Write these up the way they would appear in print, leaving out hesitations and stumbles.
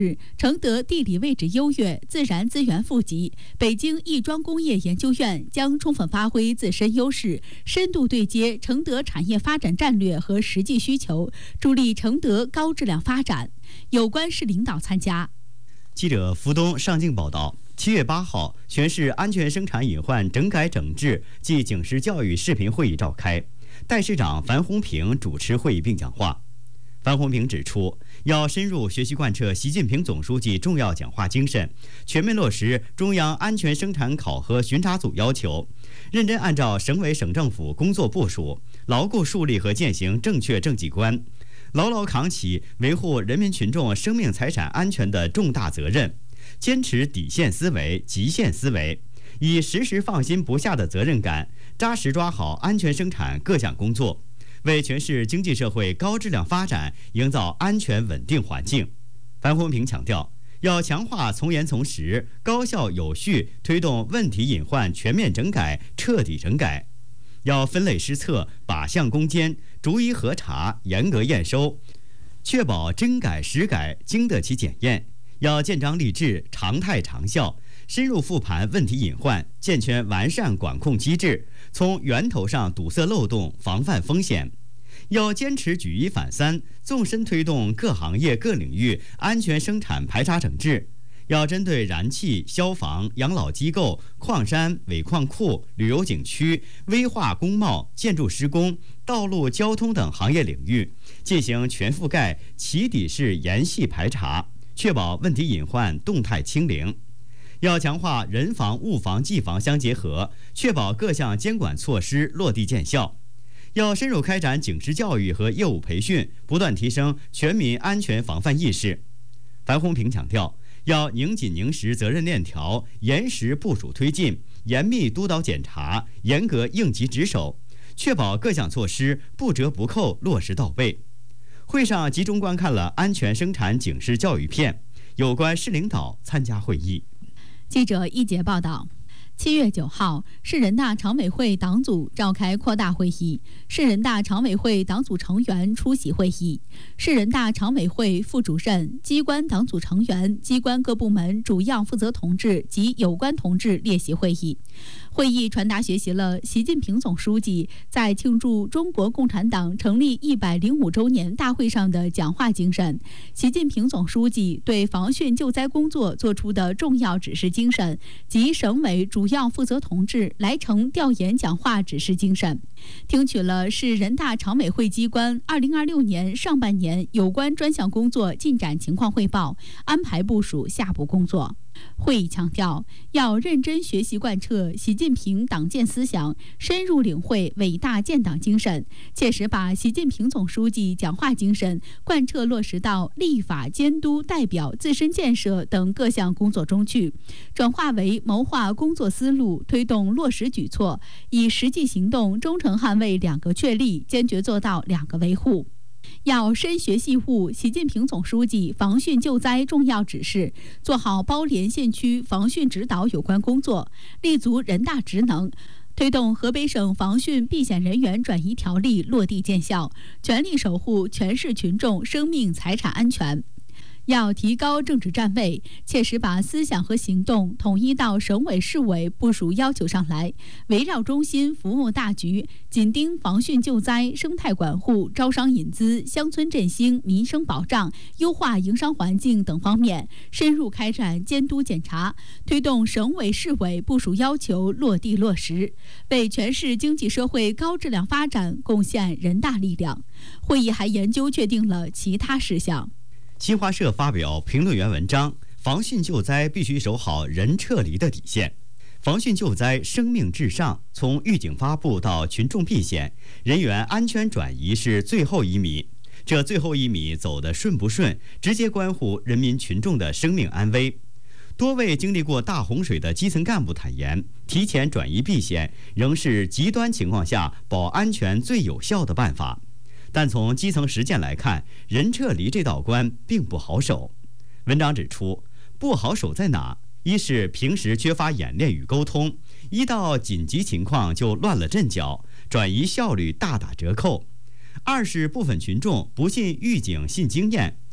承德地理位置优越，自然资源富集。北京亦庄工业研究院将充分发挥自身优势，深度对接承德产业发展战略和实际需求，助力承德高质量发展。有关市领导参加。 记者福东上镜报道，7月8号，全市安全生产隐患整改整治暨警示教育视频会议召开，代市长樊洪平主持会议并讲话。樊洪平指出，要深入学习贯彻习近平总书记重要讲话精神，全面落实中央安全生产考核巡查组要求，认真按照省委省政府工作部署，牢固树立和践行正确政绩观，牢牢扛起维护人民群众生命财产安全的重大责任，坚持底线思维、极限思维，以时时放心不下的责任感，扎实抓好安全生产各项工作，为全市经济社会高质量发展营造安全稳定环境。樊洪平强调，要强化从严从实、高效有序推动问题隐患全面整改、彻底整改，要分类施策、靶向攻坚、逐一核查、严格验收，确保真改实改经得起检验。要建章立制、常态长效，深入复盘问题隐患，健全完善管控机制，从源头上堵塞漏洞，防范风险。要坚持举一反三，纵深推动各行业各领域安全生产排查整治。要针对燃气、消防、养老机构、矿山、尾矿库、旅游景区、危化工贸、建筑施工、道路交通等行业领域进行全覆盖、起底式严细排查，确保问题隐患动态清零。要强化人防、物防、技防相结合，确保各项监管措施落地见效。要深入开展警示教育和业务培训，不断提升全民安全防范意识。樊洪平强调，要拧紧拧实责任链条，严实部署推进，严密督导检查，严格应急值守，确保各项措施不折不扣落实到位。会上集中观看了安全生产警示教育片，有关市领导参加会议。 记者一节报道。7月9号，市人大常委会党组召开扩大会议，市人大常委会党组成员出席会议，市人大常委会副主任、机关党组成员、机关各部门主要负责同志及有关同志列席会议。会议传达学习了习近平总书记在庆祝中国共产党成立105周年大会上的讲话精神，习近平总书记对防汛救灾工作作出的重要指示精神及省委主要负责同志来呈调研讲话指示精神，听取了市人大常委会机关2026年上半年有关专项工作进展情况汇报，安排部署下步工作。会议强调，要认真学习贯彻习近平党建思想，深入领会伟大建党精神，切实把习近平总书记讲话精神贯彻落实到立法、监督、代表、自身建设等各项工作中去，转化为谋划工作思路，推动落实举措，以实际行动忠诚捍卫2个确立，坚决做到2个维护。要深学细悟习近平总书记防汛救灾重要指示，做好包连县区防汛指导有关工作，立足人大职能，推动河北省防汛避险人员转移条例落地见效，全力守护全市群众生命财产安全。要提高政治站位，切实把思想和行动统一到省委市委部署要求上来，围绕中心服务大局，紧盯防汛救灾、生态管护、招商引资、乡村振兴、民生保障、优化营商环境等方面，深入开展监督检查，推动省委市委部署要求落地落实，为全市经济社会高质量发展贡献人大力量。会议还研究确定了其他事项。 新华社发表评论员文章，防汛救灾必须守好人撤离的底线。防汛救灾生命至上，从预警发布到群众避险，人员安全转移是最后1米。这最后1米走得顺不顺，直接关乎人民群众的生命安危。多位经历过大洪水的基层干部坦言，提前转移避险仍是极端情况下保安全最有效的办法。但从基层实践来看，人撤离这道关并不好守。文章指出，不好守在哪？一是平时缺乏演练与沟通，一到紧急情况就乱了阵脚，转移效率大打折扣；二是部分群众不信预警信经验，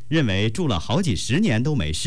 认为住了好几十年都没事。